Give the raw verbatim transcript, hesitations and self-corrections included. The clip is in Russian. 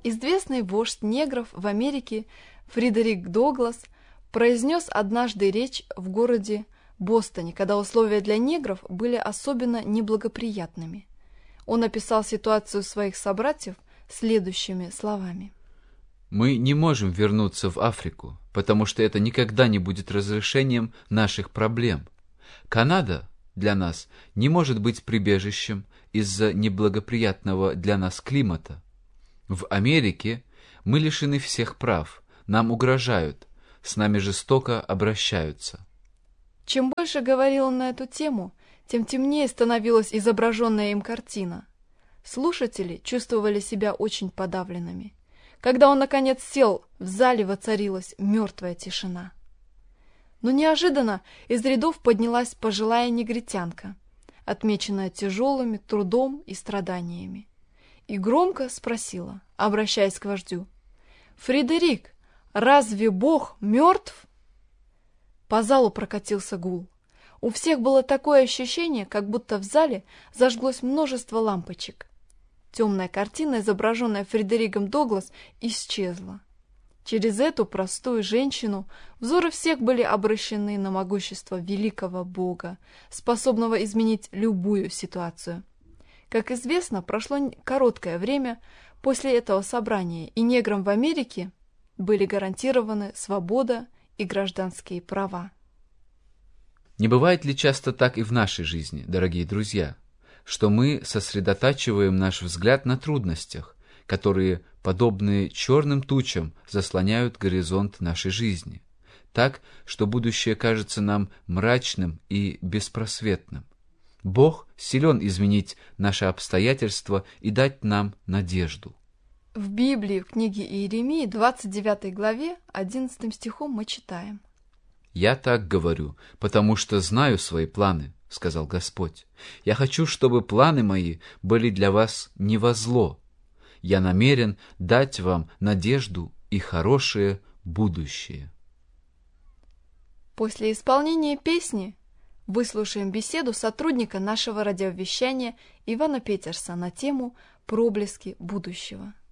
Известный вождь негров в Америке Фредерик Доглас произнес однажды речь в городе Бостоне, когда условия для негров были особенно неблагоприятными. Он описал ситуацию своих собратьев следующими словами. «Мы не можем вернуться в Африку, потому что это никогда не будет разрешением наших проблем. Канада для нас не может быть прибежищем из-за неблагоприятного для нас климата. В Америке мы лишены всех прав, нам угрожают, с нами жестоко обращаются». Чем больше говорил он на эту тему, тем темнее становилась изображенная им картина. Слушатели чувствовали себя очень подавленными. Когда он, наконец, сел, в зале воцарилась мертвая тишина. Но неожиданно из рядов поднялась пожилая негритянка, отмеченная тяжелым трудом и страданиями, и громко спросила, обращаясь к вождю: «Фредерик, разве Бог мертв?» По залу прокатился гул. У всех было такое ощущение, как будто в зале зажглось множество лампочек. Темная картина, изображенная Фредериком Доглас, исчезла. Через эту простую женщину взоры всех были обращены на могущество великого Бога, способного изменить любую ситуацию. Как известно, прошло короткое время после этого собрания, и неграм в Америке были гарантированы свобода и гражданские права. Не бывает ли часто так и в нашей жизни, дорогие друзья, что мы сосредотачиваем наш взгляд на трудностях, которые, подобные черным тучам, заслоняют горизонт нашей жизни, так, что будущее кажется нам мрачным и беспросветным. Бог силен изменить наши обстоятельства и дать нам надежду. В Библии, в книге Иеремии, двадцать девятой главе, одиннадцатым стихом мы читаем: «Я так говорю, потому что знаю свои планы, — сказал Господь. Я хочу, чтобы планы мои были для вас не во зло. Я намерен дать вам надежду и хорошее будущее». После исполнения песни выслушаем беседу сотрудника нашего радиовещания Ивана Петерса на тему «Проблески будущего».